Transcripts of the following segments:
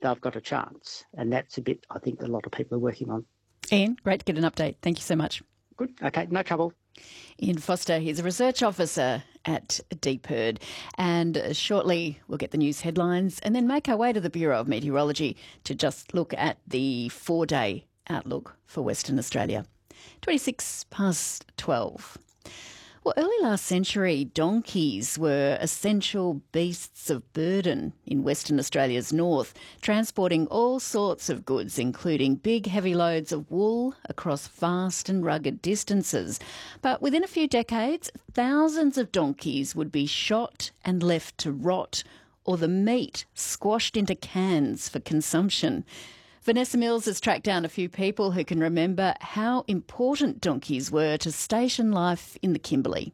they've got a chance. And that's a bit, I think, a lot of people are working on. Ian, great to get an update. Thank you so much. Good. Okay, no trouble. Ian Foster, he's a research officer at DPIRD. And shortly we'll get the news headlines and then make our way to the Bureau of Meteorology to just look at the 4-day outlook for Western Australia. 12:26. Well, early last century, donkeys were essential beasts of burden in Western Australia's north, transporting all sorts of goods, including big, heavy loads of wool across vast and rugged distances. But within a few decades, thousands of donkeys would be shot and left to rot, or the meat squashed into cans for consumption. Vanessa Mills has tracked down a few people who can remember how important donkeys were to station life in the Kimberley.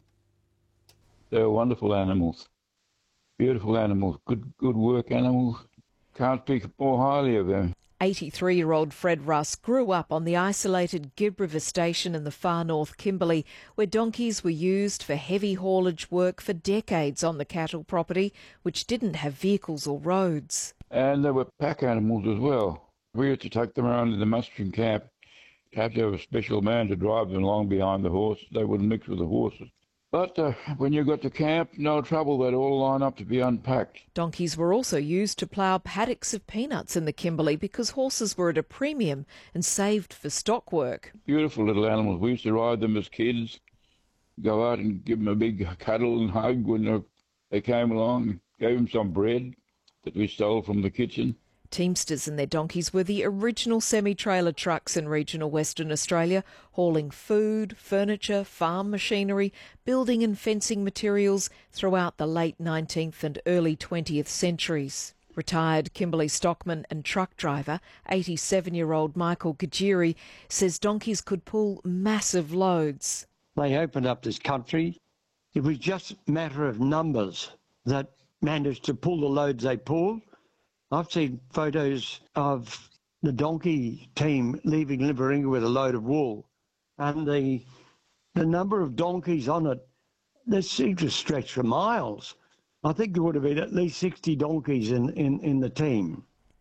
They were wonderful animals, beautiful animals, good work animals. Can't speak more highly of them. 83-year-old Fred Russ grew up on the isolated Gibb River station in the far north Kimberley, where donkeys were used for heavy haulage work for decades on the cattle property, which didn't have vehicles or roads. And they were pack animals as well. We used to take them around in the mustering camp. You have to have a special man to drive them along behind the horse. They wouldn't mix with the horses. But when you got to camp, no trouble, they'd all line up to be unpacked. Donkeys were also used to plough paddocks of peanuts in the Kimberley because horses were at a premium and saved for stock work. Beautiful little animals. We used to ride them as kids, go out and give them a big cuddle and hug when they came along, gave them some bread that we stole from the kitchen. Teamsters and their donkeys were the original semi-trailer trucks in regional Western Australia, hauling food, furniture, farm machinery, building and fencing materials throughout the late 19th and early 20th centuries. Retired Kimberley stockman and truck driver, 87-year-old Michael Gajiri, says donkeys could pull massive loads. They opened up this country. It was just a matter of numbers that managed to pull the loads they pulled. I've seen photos of the donkey team leaving Liveringa with a load of wool, and the number of donkeys on it, they seem to stretch for miles. I think there would have been at least 60 donkeys in the team.